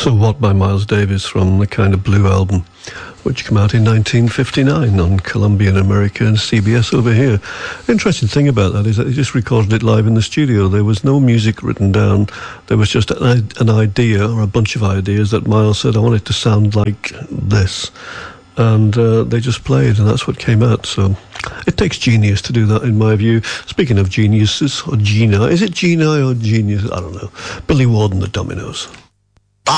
So What by Miles Davis from the Kind of Blue album, which came out in 1959 on Columbia in America and CBS over here. Interesting thing about that is that he just recorded it live in the studio. There was no music written down. There was just an idea or a bunch of ideas that Miles said, I want it to sound like this. And they just played, and that's what came out. So it takes genius to do that, in my view. Speaking of geniuses, or Gina, is it Gina or genius? I don't know. Billy Ward and the Dominoes.